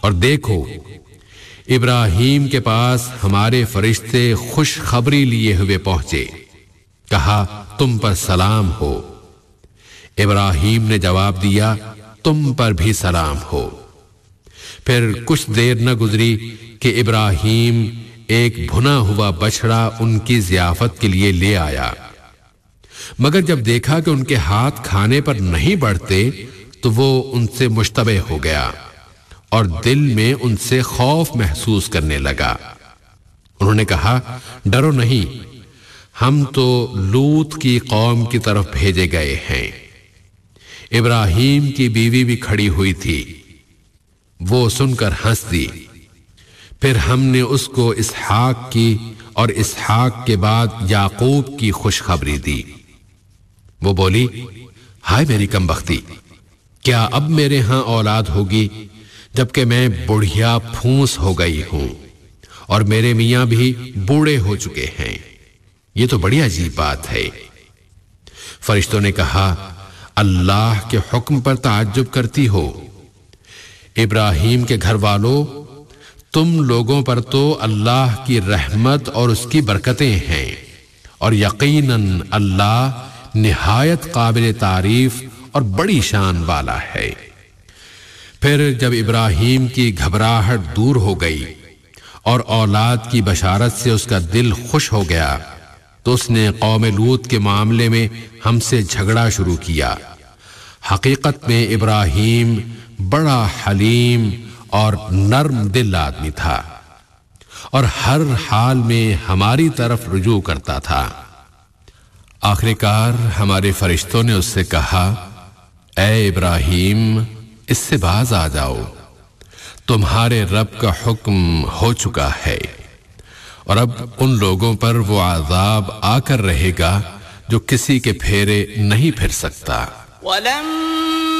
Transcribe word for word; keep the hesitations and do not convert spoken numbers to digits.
اور دیکھو ابراہیم کے پاس ہمارے فرشتے خوشخبری لیے ہوئے پہنچے، کہا تم پر سلام ہو۔ ابراہیم نے جواب دیا تم پر بھی سلام ہو۔ پھر کچھ دیر نہ گزری کہ ابراہیم ایک بھنا ہوا بچڑا ان کی ضیافت کے لیے لے آیا، مگر جب دیکھا کہ ان کے ہاتھ کھانے پر نہیں بڑھتے تو وہ ان سے مشتبہ ہو گیا اور دل میں ان سے خوف محسوس کرنے لگا۔ انہوں نے کہا ڈرو نہیں، ہم تو لوط کی قوم کی طرف بھیجے گئے ہیں۔ ابراہیم کی بیوی بھی کھڑی ہوئی تھی، وہ سن کر ہنس دی۔ پھر ہم نے اس کو اسحاق کی اور اسحاق کے بعد یعقوب کی خوشخبری دی۔ وہ بولی ہائے میری کم بختی، کیا اب میرے ہاں اولاد ہوگی جبکہ میں بڑھیا پھونس ہو گئی ہوں اور میرے میاں بھی بوڑھے ہو چکے ہیں؟ یہ تو بڑی عجیب بات ہے۔ فرشتوں نے کہا اللہ کے حکم پر تعجب کرتی ہو؟ ابراہیم کے گھر والوں، تم لوگوں پر تو اللہ کی رحمت اور اس کی برکتیں ہیں، اور یقیناً اللہ نہایت قابل تعریف اور بڑی شان والا ہے۔ پھر جب ابراہیم کی گھبراہٹ دور ہو گئی اور اولاد کی بشارت سے اس کا دل خوش ہو گیا تو اس نے قوم لوط کے معاملے میں ہم سے جھگڑا شروع کیا۔ حقیقت میں ابراہیم بڑا حلیم اور نرم دل آدمی تھا اور ہر حال میں ہماری طرف رجوع کرتا تھا۔ آخر کار ہمارے فرشتوں نے اس سے کہا اے ابراہیم، اس سے باز آ جاؤ، تمہارے رب کا حکم ہو چکا ہے، اور اب ان لوگوں پر وہ عذاب آ کر رہے گا جو کسی کے پھیرے نہیں پھر سکتا۔ وَلَمَّا